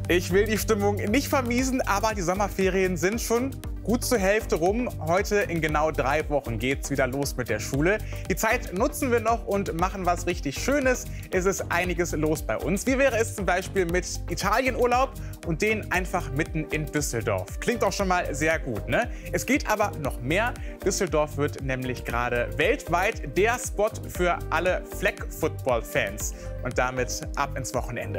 Ich will die Stimmung nicht vermiesen, aber die Sommerferien sind schon gut zur Hälfte rum. Heute in genau 3 Wochen geht's wieder los mit der Schule. Die Zeit nutzen wir noch und machen was richtig Schönes. Es ist einiges los bei uns. Wie wäre es zum Beispiel mit Italienurlaub und den einfach mitten in Düsseldorf? Klingt doch schon mal sehr gut, ne? Es geht aber noch mehr. Düsseldorf wird nämlich gerade weltweit der Spot für alle Flag-Football-Fans. Und damit ab ins Wochenende.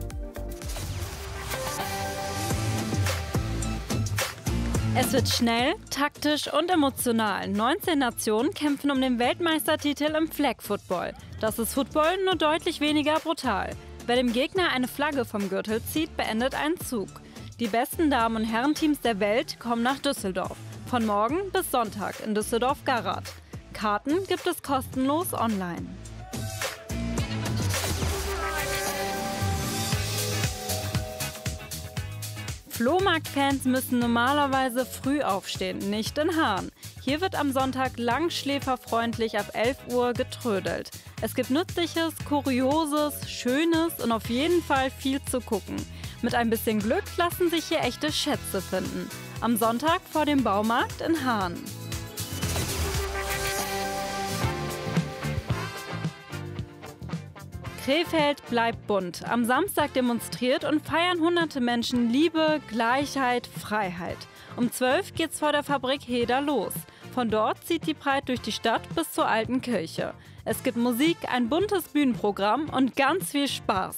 Es wird schnell, taktisch und emotional. 19 Nationen kämpfen um den Weltmeistertitel im Flag Football. Das ist Football, nur deutlich weniger brutal. Wer dem Gegner eine Flagge vom Gürtel zieht, beendet einen Zug. Die besten Damen- und Herrenteams der Welt kommen nach Düsseldorf. Von morgen bis Sonntag in Düsseldorf-Garat. Karten gibt es kostenlos online. Flohmarktfans müssen normalerweise früh aufstehen, nicht in Hahn. Hier wird am Sonntag langschläferfreundlich ab 11 Uhr getrödelt. Es gibt Nützliches, Kurioses, Schönes und auf jeden Fall viel zu gucken. Mit ein bisschen Glück lassen sich hier echte Schätze finden. Am Sonntag vor dem Baumarkt in Hahn. Krefeld bleibt bunt. Am Samstag demonstriert und feiern hunderte Menschen Liebe, Gleichheit, Freiheit. Um 12 geht's vor der Fabrik Heder los. Von dort zieht die Pride durch die Stadt bis zur alten Kirche. Es gibt Musik, ein buntes Bühnenprogramm und ganz viel Spaß.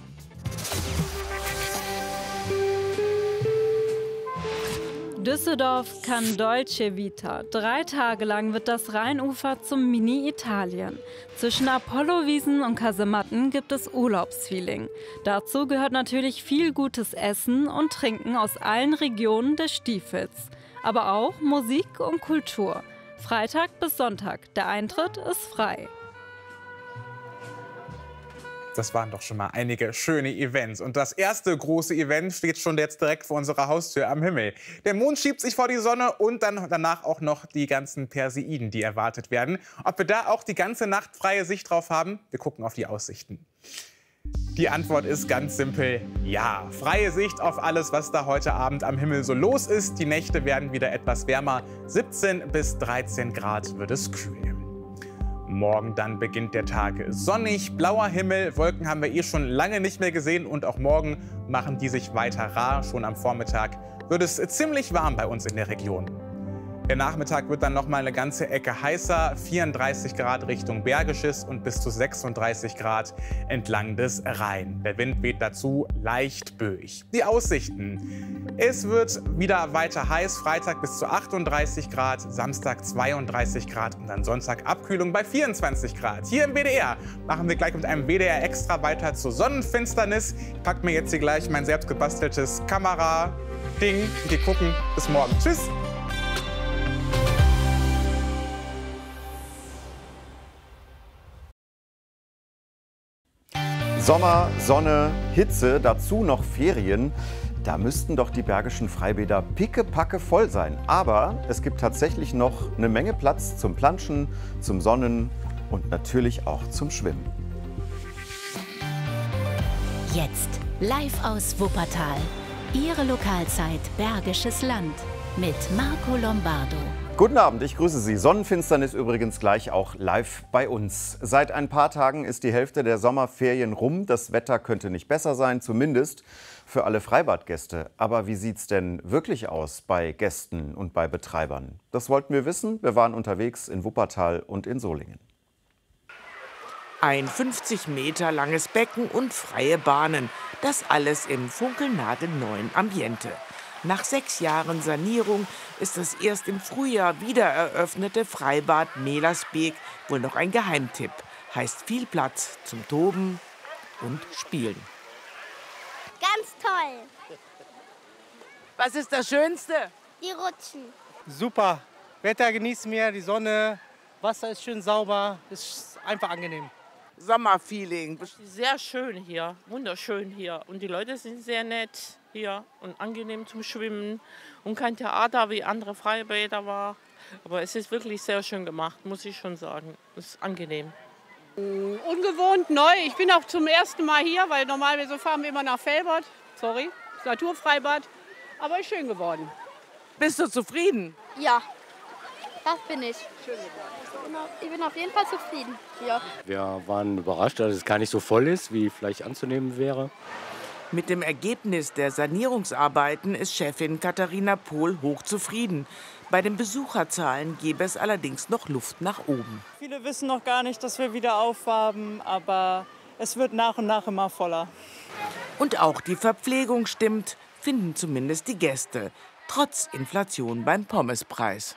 Düsseldorf kann Dolce Vita. 3 Tage lang wird das Rheinufer zum Mini-Italien. Zwischen Apollo-Wiesen und Kasematten gibt es Urlaubsfeeling. Dazu gehört natürlich viel gutes Essen und Trinken aus allen Regionen des Stiefels. Aber auch Musik und Kultur. Freitag bis Sonntag. Der Eintritt ist frei. Das waren doch schon mal einige schöne Events. Und das erste große Event steht schon jetzt direkt vor unserer Haustür am Himmel. Der Mond schiebt sich vor die Sonne und dann danach auch noch die ganzen Perseiden, die erwartet werden. Ob wir da auch die ganze Nacht freie Sicht drauf haben? Wir gucken auf die Aussichten. Die Antwort ist ganz simpel, ja. Freie Sicht auf alles, was da heute Abend am Himmel so los ist. Die Nächte werden wieder etwas wärmer. 17 bis 13 Grad wird es kühl. Morgen dann beginnt der Tag sonnig, blauer Himmel, Wolken haben wir schon lange nicht mehr gesehen und auch morgen machen die sich weiter rar. Schon am Vormittag wird es ziemlich warm bei uns in der Region. Der Nachmittag wird dann noch mal eine ganze Ecke heißer, 34 Grad Richtung Bergisches und bis zu 36 Grad entlang des Rhein. Der Wind weht dazu leicht böig. Die Aussichten. Es wird wieder weiter heiß, Freitag bis zu 38 Grad, Samstag 32 Grad und dann Sonntag Abkühlung bei 24 Grad. Hier im WDR machen wir gleich mit einem WDR Extra weiter zur Sonnenfinsternis. Ich packe mir jetzt hier gleich mein selbst gebasteltes Kamera-Ding und wir gucken. Bis morgen. Tschüss! Sommer, Sonne, Hitze, dazu noch Ferien. Da müssten doch die bergischen Freibäder pickepacke voll sein. Aber es gibt tatsächlich noch eine Menge Platz zum Planschen, zum Sonnen und natürlich auch zum Schwimmen. Jetzt live aus Wuppertal. Ihre Lokalzeit Bergisches Land mit Marco Lombardo. Guten Abend, ich grüße Sie. Sonnenfinsternis übrigens gleich auch live bei uns. Seit ein paar Tagen ist die Hälfte der Sommerferien rum. Das Wetter könnte nicht besser sein, zumindest für alle Freibadgäste. Aber wie sieht es denn wirklich aus bei Gästen und bei Betreibern? Das wollten wir wissen. Wir waren unterwegs in Wuppertal und in Solingen. Ein 50 Meter langes Becken und freie Bahnen. Das alles im funkelnagelneuen Ambiente. Nach 6 Jahren Sanierung ist das erst im Frühjahr wieder eröffnete Freibad Melersbeek wohl noch ein Geheimtipp. Heißt viel Platz zum Toben und Spielen. Ganz toll. Was ist das Schönste? Die Rutschen. Super. Wetter genießen wir, die Sonne, Wasser ist schön sauber, ist einfach angenehm. Sommerfeeling. Sehr schön hier, wunderschön hier. Und die Leute sind sehr nett hier und angenehm zum Schwimmen. Und kein Theater wie andere Freibäder war. Aber es ist wirklich sehr schön gemacht, muss ich schon sagen. Es ist angenehm. Ungewohnt, neu. Ich bin auch zum ersten Mal hier, weil normalerweise fahren wir immer nach Velbert. Sorry, das Naturfreibad. Aber ist schön geworden. Bist du zufrieden? Ja, das bin ich. Ich bin auf jeden Fall zufrieden. Ja. Wir waren überrascht, dass es gar nicht so voll ist, wie vielleicht anzunehmen wäre. Mit dem Ergebnis der Sanierungsarbeiten ist Chefin Katharina Pohl hochzufrieden. Bei den Besucherzahlen gäbe es allerdings noch Luft nach oben. Viele wissen noch gar nicht, dass wir wieder aufhaben, aber es wird nach und nach immer voller. Und auch die Verpflegung stimmt, finden zumindest die Gäste, trotz Inflation beim Pommespreis.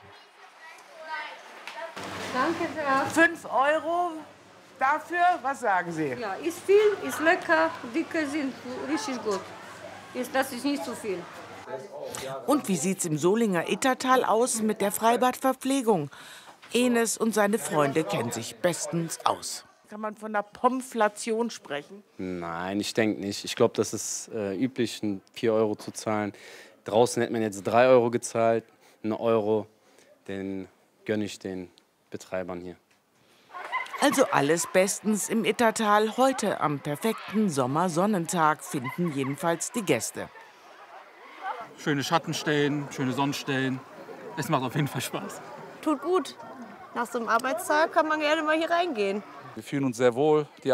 Danke sehr. 5 € dafür, was sagen Sie? Ja, ist viel, ist lecker, dicke sind richtig gut. Das ist nicht zu viel. Und wie sieht's im Solinger Ittertal aus mit der Freibadverpflegung? Enes und seine Freunde kennen sich bestens aus. Kann man von einer Pomflation sprechen? Nein, ich denke nicht. Ich glaube, das ist üblich, 4 € zu zahlen. Draußen hätte man jetzt 3 € gezahlt. 1 €, den gönne ich den Betreibern hier. Also alles bestens im Ittertal. Heute am perfekten Sommersonnentag finden jedenfalls die Gäste. Schöne Schattenstellen, schöne Sonnenstellen. Es macht auf jeden Fall Spaß. Tut gut. Nach so einem Arbeitstag kann man gerne mal hier reingehen. Wir fühlen uns sehr wohl. Die